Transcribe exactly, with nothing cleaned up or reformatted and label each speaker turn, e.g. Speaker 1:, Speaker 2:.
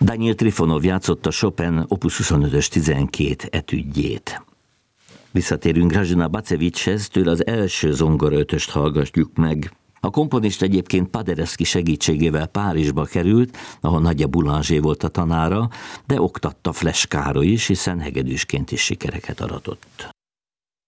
Speaker 1: Daniel Trifonov játszotta Chopin opus huszonötös tizenkét etüdjét. Visszatérünk Grażyna Bacevichez, tőle az első zongoraötöst hallgatjuk meg. A komponista egyébként Paderewski segítségével Párizsba került, ahol Nagyja Boulanger volt a tanára, de oktatta Fles Károly is, hiszen hegedűsként is sikereket aratott.